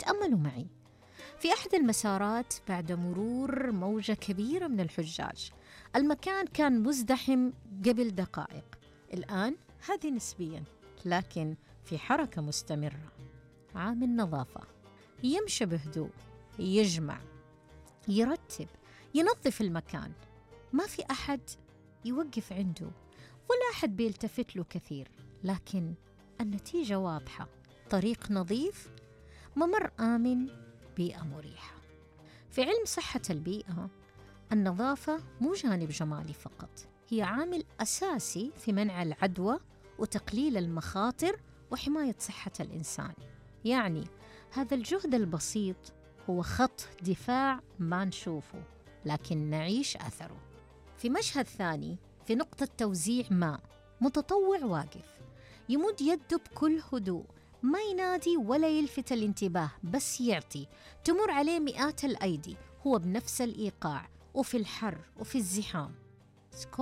تأملوا معي. في أحد المسارات بعد مرور موجة كبيرة من الحجاج، المكان كان مزدحم قبل دقائق، الآن هذه نسبياً، لكن في حركة مستمرة. عامل نظافة يمشي بهدوء، يجمع، يرتب، ينظف المكان، ما في أحد يوقف عنده ولا أحد بيلتفت له كثير، لكن النتيجة واضحة: طريق نظيف، ممر آمن، بيئة مريحة. في علم صحة البيئة، النظافة مو جانب جمالي فقط، هي عامل أساسي في منع العدوى وتقليل المخاطر وحماية صحة الإنسان. يعني هذا الجهد البسيط هو خط دفاع ما نشوفه، لكن نعيش أثره. في مشهد ثاني، في نقطة توزيع ماء، متطوع واقف يمد يده بكل هدوء، ما ينادي ولا يلفت الانتباه، بس يعطي. تمر عليه مئات الأيدي، هو بنفس الإيقاع، وفي الحر وفي الزحام.